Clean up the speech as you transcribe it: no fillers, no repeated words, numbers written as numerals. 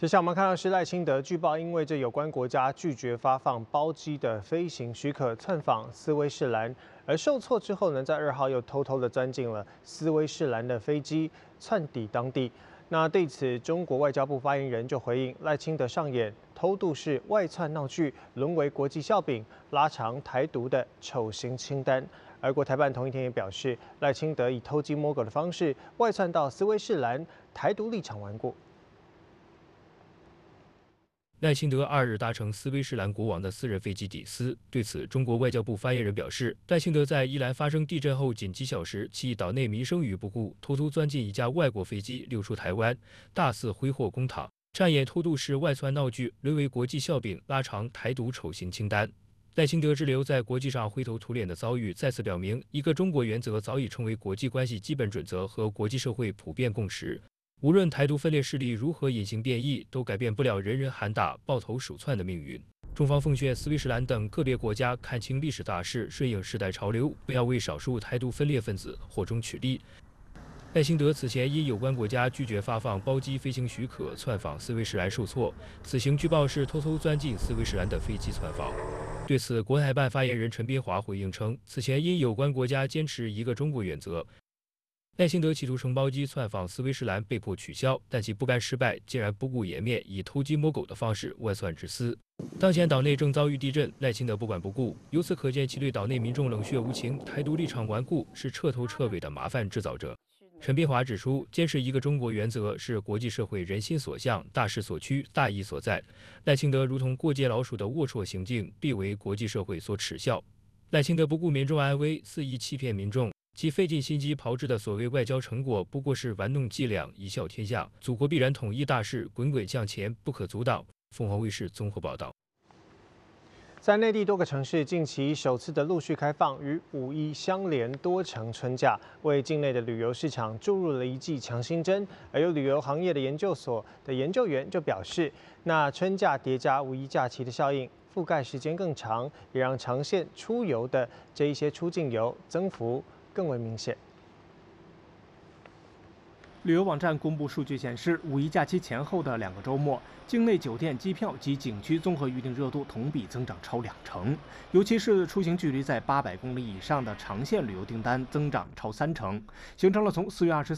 接下来我们看到是赖清德据报，因为这有关国家拒绝发放包机的飞行许可，窜访斯威士兰，而受挫之后呢，在2号又偷偷的钻进了斯威士兰的飞机，窜抵当地。那对此，中国外交部发言人就回应，赖清德上演偷渡式外窜闹剧，沦为国际笑柄，拉长台独的丑行清单。而国台办同一天也表示，赖清德以偷鸡摸狗的方式外窜到斯威士兰，台独立场顽固。 赖清德2日搭乘斯威士兰国王的私人飞机抵斯。对此，中国外交部发言人表示，赖清德在宜兰发生地震后仅几小时，弃岛内民生于不顾，偷偷钻进一架外国飞机溜出台湾，大肆挥霍公帑，上演偷渡式外窜闹剧，沦为国际笑柄，拉长台独丑行清单。赖清德滞留在国际上灰头土脸的遭遇，再次表明一个中国原则早已成为国际关系基本准则和国际社会普遍共识。无论台独分裂势力如何隐形变异，都改变不了人人喊打、抱头鼠窜的命运。中方奉劝斯威士兰等个别国家看清历史大势，顺应时代潮流，不要为少数台独分裂分子祸中取利。赖清德此前因有关国家拒绝发放包机飞行许可，窜访斯威士兰受挫。此行据报是偷偷钻进斯威士兰的飞机窜访。对此，国台办发言人陈斌华回应称，此前因有关国家坚持一个中国原则，赖清德企图乘包机窜访斯威士兰被迫取消，但其不甘失败，竟然不顾颜面，以偷鸡摸狗的方式外窜至斯。当前岛内正遭遇地震，赖清德不管不顾，由此可见其对岛内民众冷血无情、台独立场顽固，是彻头彻尾的麻烦制造者。陈斌华指出，坚持一个中国原则是国际社会人心所向、大势所趋、大义所在。赖清德如同过街老鼠的龌龊行径，必为国际社会所耻笑。赖清德不顾民众安危，肆意欺骗民众。其费尽心机炮制的所谓外交成果，不过是玩弄伎俩，贻笑天下。祖国必然统一大势滚滚向前，不可阻挡。凤凰卫视综合报道。 在内地多个城市近期首次的陆续开放与5·1相连多城春假，为境内的旅游市场注入了一剂强心针。而有旅游行业的研究所的研究员就表示，那春假叠加5·1假期的效应，覆盖时间更长，也让长线出游的这一些出境游增幅更为明显。 旅游网站公布数据显示，5·1假期前后的2个周末，境内酒店、机票及景区综合预订热度同比增长超20%，尤其是出行距离在800公里以上的长线旅游订单增长超30%，形成了从4月24